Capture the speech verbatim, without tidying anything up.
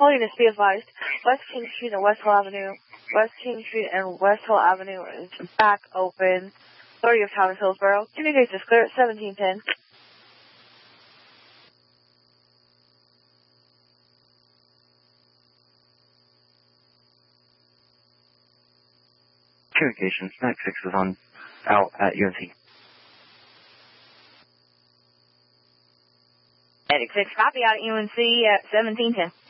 Holiness, be advised. West King Street and West Hill Avenue. West King Street and West Hill Avenue is back open. Authority of Town of Hillsborough. Communications is clear at seventeen ten. Communications, Mac six is on, out at U N C. Medic six, copy out at U N C at seventeen ten.